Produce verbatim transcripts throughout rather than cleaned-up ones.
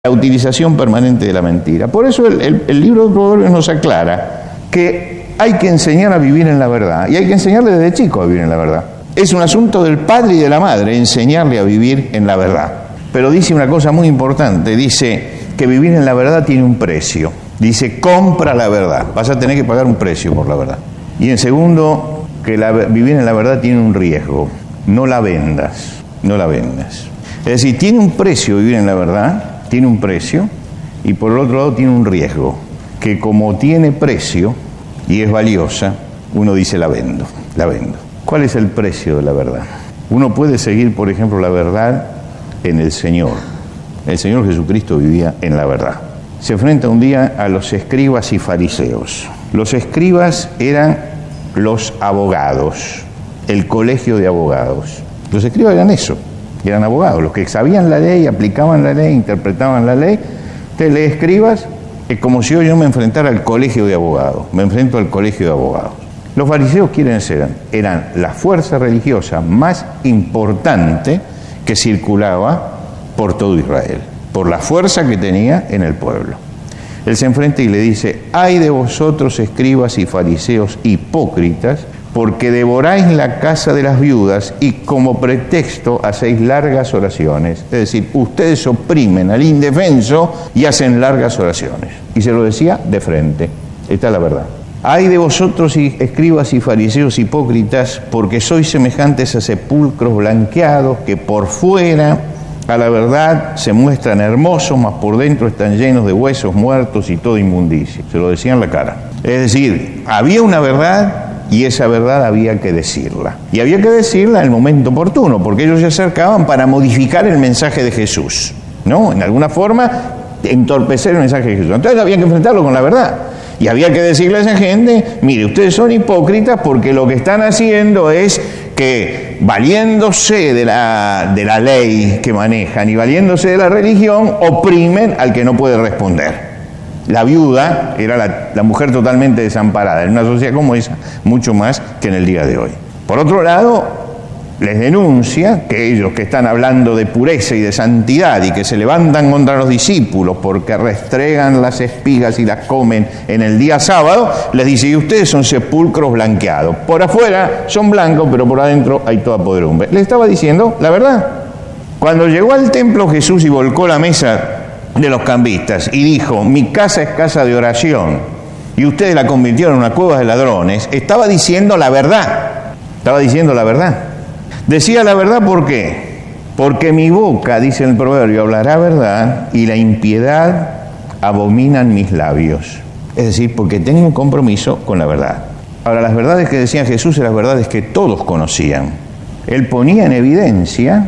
la utilización permanente de la mentira. Por eso el, el, el libro de Proverbios nos aclara que hay que enseñar a vivir en la verdad, y hay que enseñarle desde chico a vivir en la verdad. Es un asunto del padre y de la madre enseñarle a vivir en la verdad. Pero dice una cosa muy importante, dice que vivir en la verdad tiene un precio. Dice, compra la verdad, vas a tener que pagar un precio por la verdad. Y en segundo, que la, vivir en la verdad tiene un riesgo, no la vendas, no la vendas. Es decir, tiene un precio vivir en la verdad, tiene un precio, y por el otro lado tiene un riesgo, que como tiene precio y es valiosa, uno dice la vendo, la vendo. ¿Cuál es el precio de la verdad? Uno puede seguir, por ejemplo, la verdad en el Señor. El Señor Jesucristo vivía en la verdad. Se enfrenta un día a los escribas y fariseos. Los escribas eran los abogados, el colegio de abogados. Los escribas eran eso, eran abogados, los que sabían la ley, aplicaban la ley, interpretaban la ley. Entonces, le escribas, es como si yo me enfrentara al colegio de abogados, me enfrento al colegio de abogados. Los fariseos, ¿quiénes eran? Eran la fuerza religiosa más importante que circulaba por todo Israel, por la fuerza que tenía en el pueblo. Él se enfrenta y le dice, ay de vosotros escribas y fariseos hipócritas, porque devoráis la casa de las viudas y como pretexto hacéis largas oraciones. Es decir, ustedes oprimen al indefenso y hacen largas oraciones. Y se lo decía de frente. Esta es la verdad. Ay de vosotros, escribas y fariseos hipócritas, porque sois semejantes a sepulcros blanqueados que por fuera a la verdad se muestran hermosos, mas por dentro están llenos de huesos muertos y toda inmundicia. Se lo decía en la cara. Es decir, había una verdad y esa verdad había que decirla. Y había que decirla en el momento oportuno, porque ellos se acercaban para modificar el mensaje de Jesús, ¿no? En alguna forma, entorpecer el mensaje de Jesús. Entonces había que enfrentarlo con la verdad. Y había que decirle a esa gente, mire, ustedes son hipócritas porque lo que están haciendo es que, valiéndose de la, de la ley que manejan y valiéndose de la religión, oprimen al que no puede responder. La viuda era la, la mujer totalmente desamparada, en una sociedad como esa, mucho más que en el día de hoy. Por otro lado, les denuncia que ellos que están hablando de pureza y de santidad y que se levantan contra los discípulos porque restregan las espigas y las comen en el día sábado, les dice, y ustedes son sepulcros blanqueados. Por afuera son blancos, pero por adentro hay toda podredumbre. Le estaba diciendo la verdad. Cuando llegó al templo Jesús y volcó la mesa de los cambistas y dijo, mi casa es casa de oración y ustedes la convirtieron en una cueva de ladrones, estaba diciendo la verdad. Estaba diciendo la verdad. Decía la verdad, ¿por qué? Porque mi boca, dice el proverbio, hablará verdad y la impiedad abominan mis labios. Es decir, porque tengo un compromiso con la verdad. Ahora, las verdades que decía Jesús eran las verdades que todos conocían. Él ponía en evidencia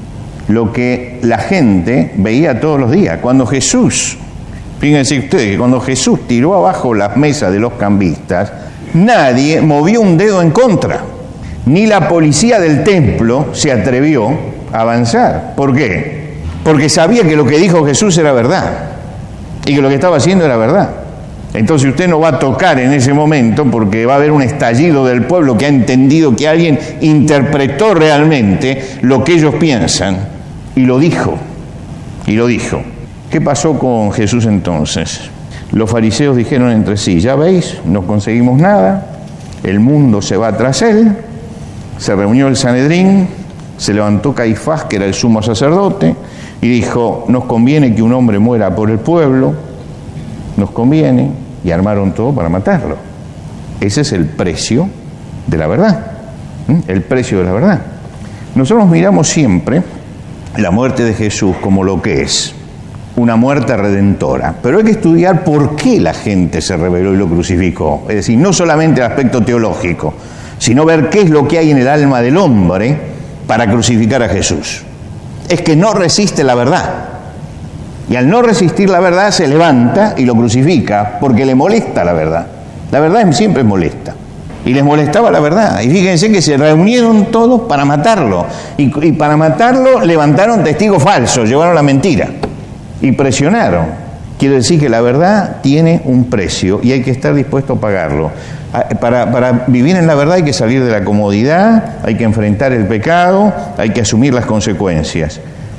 lo que la gente veía todos los días. Cuando Jesús, fíjense ustedes, que cuando Jesús tiró abajo las mesas de los cambistas, nadie movió un dedo en contra. Ni la policía del templo se atrevió a avanzar. ¿Por qué? Porque sabía que lo que dijo Jesús era verdad y que lo que estaba haciendo era verdad. Entonces usted no va a tocar en ese momento porque va a haber un estallido del pueblo que ha entendido que alguien interpretó realmente lo que ellos piensan y lo dijo, y lo dijo. ¿Qué pasó con Jesús entonces? Los fariseos dijeron entre sí, ya veis, no conseguimos nada, el mundo se va tras él. Se reunió el Sanedrín, se levantó Caifás, que era el sumo sacerdote, y dijo, nos conviene que un hombre muera por el pueblo, nos conviene, y armaron todo para matarlo. Ese es el precio de la verdad, ¿eh? El precio de la verdad. Nosotros miramos siempre la muerte de Jesús como lo que es, una muerte redentora, pero hay que estudiar por qué la gente se rebeló y lo crucificó, es decir, no solamente el aspecto teológico, sino ver qué es lo que hay en el alma del hombre para crucificar a Jesús. Es que no resiste la verdad. Y al no resistir la verdad se levanta y lo crucifica porque le molesta la verdad. La verdad siempre es molesta. Y les molestaba la verdad. Y fíjense que se reunieron todos para matarlo. Y, y para matarlo levantaron testigos falsos, llevaron la mentira. Y presionaron. Quiere decir que la verdad tiene un precio y hay que estar dispuesto a pagarlo. Para, para vivir en la verdad hay que salir de la comodidad, hay que enfrentar el pecado, hay que asumir las consecuencias.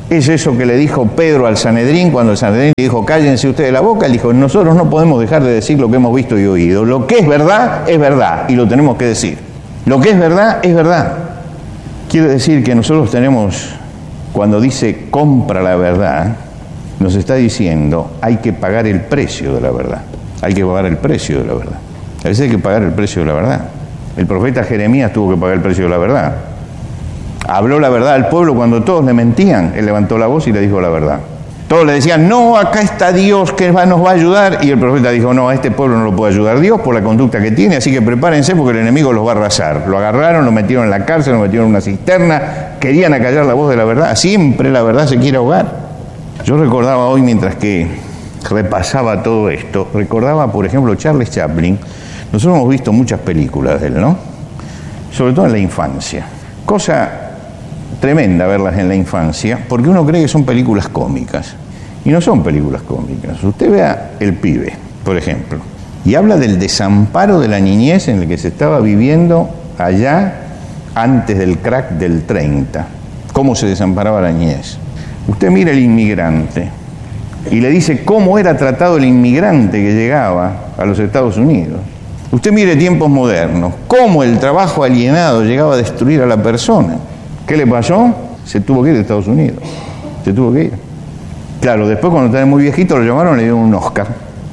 Es eso que le dijo Pedro al Sanedrín cuando el Sanedrín le dijo, cállense ustedes la boca. Él dijo, nosotros no podemos dejar de decir lo que hemos visto y oído. Lo que es verdad, es verdad, y lo tenemos que decir. Lo que es verdad, es verdad. Quiere decir que nosotros tenemos, cuando dice compra la verdad, nos está diciendo, hay que pagar el precio de la verdad. Hay que pagar el precio de la verdad. A veces hay que pagar el precio de la verdad. El profeta Jeremías tuvo que pagar el precio de la verdad. Habló la verdad al pueblo cuando todos le mentían. Él levantó la voz y le dijo la verdad. Todos le decían, no, acá está Dios que nos va a ayudar. Y el profeta dijo, no, a este pueblo no lo puede ayudar Dios por la conducta que tiene, así que prepárense porque el enemigo los va a arrasar. Lo agarraron, lo metieron en la cárcel, lo metieron en una cisterna, querían acallar la voz de la verdad. Siempre la verdad se quiere ahogar. Yo recordaba hoy, mientras que repasaba todo esto, recordaba, por ejemplo, Charles Chaplin. Nosotros hemos visto muchas películas de él, ¿no? Sobre todo en la infancia. Cosa tremenda verlas en la infancia, porque uno cree que son películas cómicas, y no son películas cómicas. Usted vea El pibe, por ejemplo, y habla del desamparo de la niñez en el que se estaba viviendo allá antes del crack del treinta, cómo se desamparaba la niñez. Usted mira El inmigrante, y le dice cómo era tratado el inmigrante que llegaba a los Estados Unidos. Usted mire Tiempos modernos, cómo el trabajo alienado llegaba a destruir a la persona. ¿Qué le pasó? Se tuvo que ir de Estados Unidos. Se tuvo que ir. Claro, después cuando estaba muy viejito lo llamaron y le dieron un Oscar.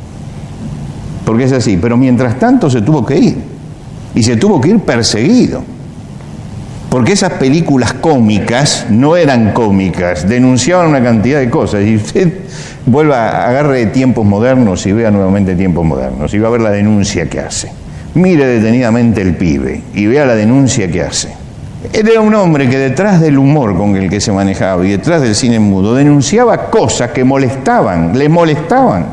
Porque es así. Pero mientras tanto se tuvo que ir. Y se tuvo que ir perseguido. Porque esas películas cómicas no eran cómicas. Denunciaban una cantidad de cosas. Y usted vuelva, agarre Tiempos modernos y vea nuevamente Tiempos modernos. Y va a ver la denuncia que hace. Mire detenidamente El pibe y vea la denuncia que hace. Él era un hombre que detrás del humor con el que se manejaba y detrás del cine mudo denunciaba cosas que molestaban, le molestaban.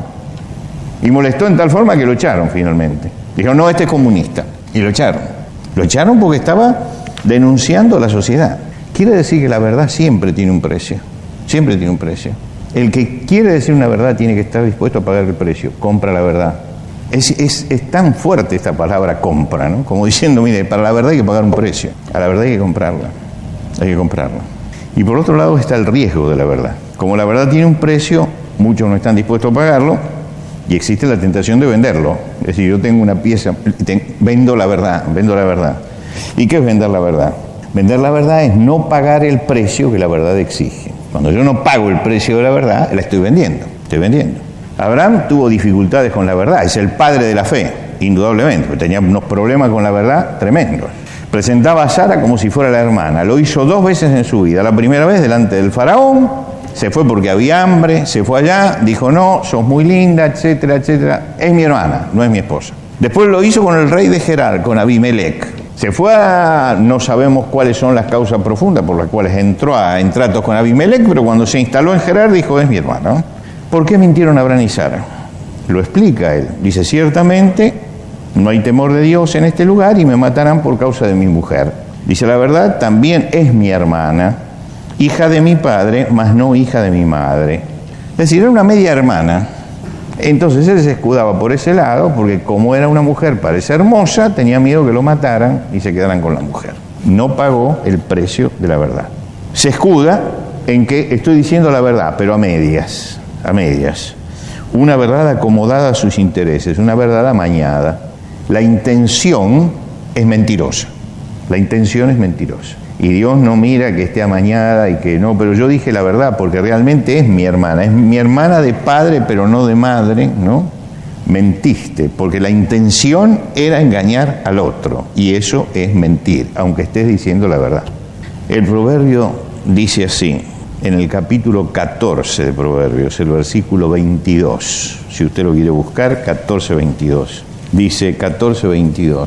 Y molestó en tal forma que lo echaron finalmente. Dijeron, no, este es comunista. Y lo echaron. Lo echaron porque estaba denunciando a la sociedad. Quiere decir que la verdad siempre tiene un precio. Siempre tiene un precio. El que quiere decir una verdad tiene que estar dispuesto a pagar el precio. Compra la verdad. Es, es, es tan fuerte esta palabra compra, ¿no? Como diciendo, mire, para la verdad hay que pagar un precio, a la verdad hay que comprarla, hay que comprarla. Y por otro lado está el riesgo de la verdad. Como la verdad tiene un precio, muchos no están dispuestos a pagarlo y existe la tentación de venderlo. Es decir, yo tengo una pieza, te, vendo la verdad, vendo la verdad. ¿Y qué es vender la verdad? Vender la verdad es no pagar el precio que la verdad exige. Cuando yo no pago el precio de la verdad, la estoy vendiendo, estoy vendiendo. Abraham tuvo dificultades con la verdad, es el padre de la fe, indudablemente, porque tenía unos problemas con la verdad tremendos. Presentaba a Sara como si fuera la hermana, lo hizo dos veces en su vida. La primera vez delante del faraón, se fue porque había hambre, se fue allá, dijo no, sos muy linda, etcétera, etcétera. Es mi hermana, no es mi esposa. Después lo hizo con el rey de Gerar, con Abimelech. Se fue a, no sabemos cuáles son las causas profundas por las cuales entró a, en tratos con Abimelech, pero cuando se instaló en Gerar dijo, es mi hermana, ¿no? ¿Por qué mintieron Abraham y Sara? Lo explica él. Dice, ciertamente no hay temor de Dios en este lugar y me matarán por causa de mi mujer. Dice, la verdad, también es mi hermana, hija de mi padre, mas no hija de mi madre. Es decir, era una media hermana. Entonces él se escudaba por ese lado, porque como era una mujer, parece hermosa, tenía miedo que lo mataran y se quedaran con la mujer. No pagó el precio de la verdad. Se escuda en que estoy diciendo la verdad, pero a medias. a medias, una verdad acomodada a sus intereses, una verdad amañada. La intención es mentirosa, la intención es mentirosa. Y Dios no mira que esté amañada y que no, pero yo dije la verdad porque realmente es mi hermana, es mi hermana de padre pero no de madre, ¿no? Mentiste, porque la intención era engañar al otro, y eso es mentir, aunque estés diciendo la verdad. El proverbio dice así, en el capítulo catorce de Proverbios, el versículo veintidós, si usted lo quiere buscar, catorce veintidós. Dice catorce veintidós,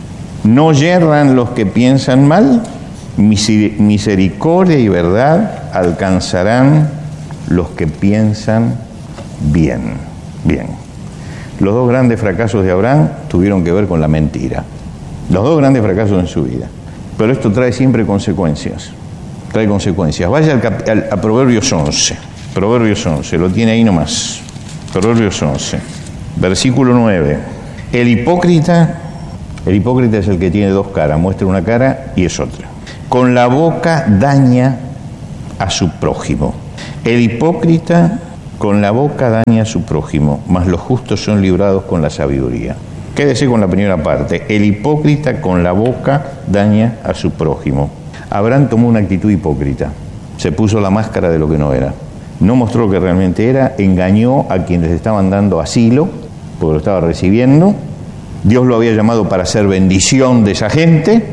no yerran los que piensan mal, misericordia y verdad alcanzarán los que piensan bien. Bien. Los dos grandes fracasos de Abraham tuvieron que ver con la mentira. Los dos grandes fracasos en su vida. Pero esto trae siempre consecuencias. Trae consecuencias. Vaya al, cap- al, a Proverbios once. Proverbios once, lo tiene ahí nomás. Proverbios once, versículo nueve. El hipócrita, el hipócrita es el que tiene dos caras, muestra una cara y es otra. Con la boca daña a su prójimo. El hipócrita con la boca daña a su prójimo, mas los justos son librados con la sabiduría. Quédese con la primera parte. El hipócrita con la boca daña a su prójimo. Abraham tomó una actitud hipócrita. Se puso la máscara de lo que no era. No mostró lo que realmente era, engañó a quienes estaban dando asilo, porque lo estaba recibiendo. Dios lo había llamado para hacer bendición de esa gente.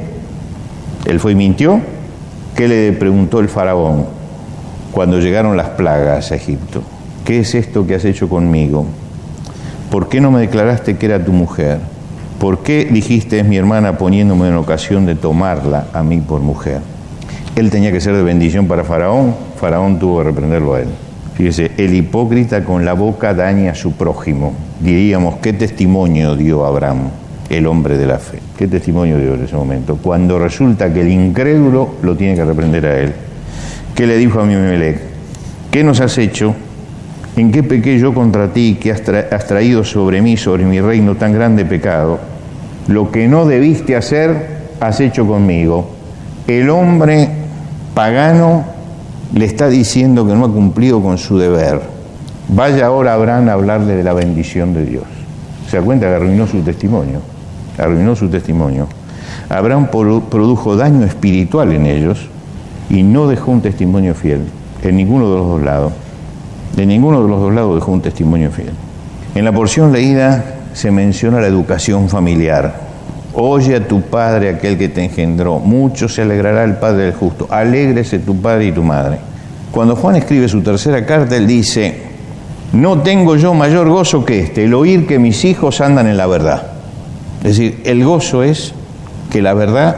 Él fue y mintió. ¿Qué le preguntó el faraón cuando llegaron las plagas a Egipto? ¿Qué es esto que has hecho conmigo? ¿Por qué no me declaraste que era tu mujer? ¿Por qué dijiste es mi hermana poniéndome en ocasión de tomarla a mí por mujer? Él tenía que ser de bendición para Faraón, Faraón tuvo que reprenderlo a él. Fíjese, el hipócrita con la boca daña a su prójimo. Diríamos, ¿qué testimonio dio Abraham, el hombre de la fe? ¿Qué testimonio dio en ese momento? Cuando resulta que el incrédulo lo tiene que reprender a él. ¿Qué le dijo a Abimelech? ¿Qué nos has hecho? ¿En qué pequé yo contra ti que has, tra- has traído sobre mí, sobre mi reino, tan grande pecado? Lo que no debiste hacer, has hecho conmigo. El hombre pagano le está diciendo que no ha cumplido con su deber. Vaya ahora Abraham a hablarle de la bendición de Dios. Se da cuenta que arruinó su testimonio. Arruinó su testimonio. Abraham produjo daño espiritual en ellos y no dejó un testimonio fiel en ninguno de los dos lados. De ninguno de los dos lados dejó un testimonio fiel. En la porción leída se menciona la educación familiar. Oye a tu padre, aquel que te engendró. Mucho se alegrará el padre del justo. Alégrese tu padre y tu madre. Cuando Juan escribe su tercera carta, él dice: no tengo yo mayor gozo que este, el oír que mis hijos andan en la verdad. Es decir, el gozo es que la verdad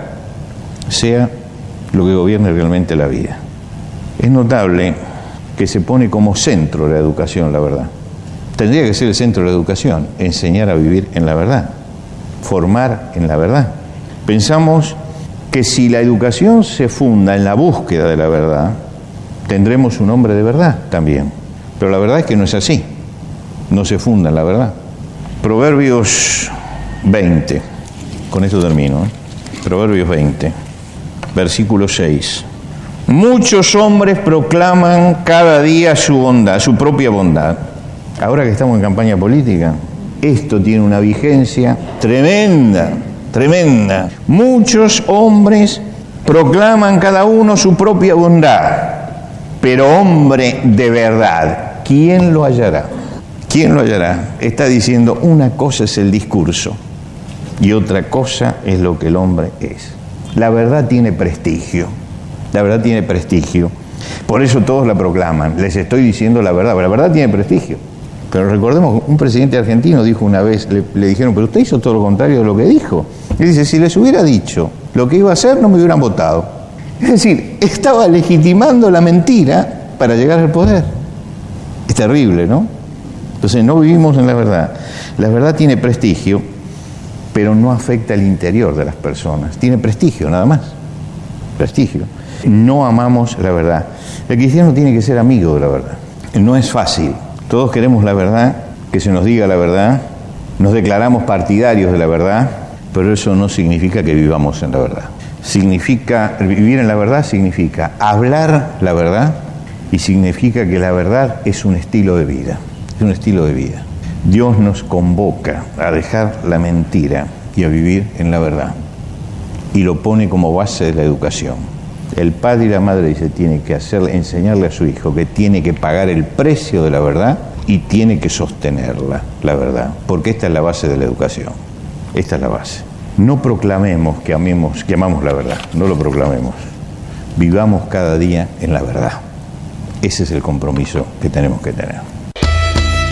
sea lo que gobierne realmente la vida. Es notable que se pone como centro la educación, la verdad. Tendría que ser el centro de la educación, enseñar a vivir en la verdad, formar en la verdad. Pensamos que si la educación se funda en la búsqueda de la verdad, tendremos un hombre de verdad también. Pero la verdad es que no es así, no se funda en la verdad. Proverbios veinte, con esto termino, ¿eh? Proverbios veinte, versículo seis. Muchos hombres proclaman cada día su bondad, su propia bondad. Ahora que estamos en campaña política, esto tiene una vigencia tremenda, tremenda. Muchos hombres proclaman cada uno su propia bondad, pero hombre de verdad, ¿quién lo hallará? ¿Quién lo hallará? Está diciendo, una cosa es el discurso y otra cosa es lo que el hombre es. La verdad tiene prestigio. La verdad tiene prestigio, por eso todos la proclaman. Les estoy diciendo la verdad, la verdad tiene prestigio. Pero recordemos, un presidente argentino dijo una vez, le, le dijeron, pero usted hizo todo lo contrario de lo que dijo. Y dice, si les hubiera dicho lo que iba a hacer, no me hubieran votado. Es decir, estaba legitimando la mentira para llegar al poder. Es terrible, ¿no? Entonces no vivimos en la verdad. La verdad tiene prestigio, pero no afecta al interior de las personas. Tiene prestigio, nada más. Prestigio. No amamos la verdad. El cristiano tiene que ser amigo de la verdad. No es fácil. Todos queremos la verdad, que se nos diga la verdad, nos declaramos partidarios de la verdad, pero eso no significa que vivamos en la verdad. Significa, vivir en la verdad significa hablar la verdad y significa que la verdad es un estilo de vida. Es un estilo de vida. Dios nos convoca a dejar la mentira y a vivir en la verdad. Y lo pone como base de la educación. El padre y la madre dice, tiene que hacer, enseñarle a su hijo que tiene que pagar el precio de la verdad y tiene que sostenerla, la verdad, porque esta es la base de la educación. Esta es la base. No proclamemos que amemos, que amamos la verdad, no lo proclamemos. Vivamos cada día en la verdad. Ese es el compromiso que tenemos que tener.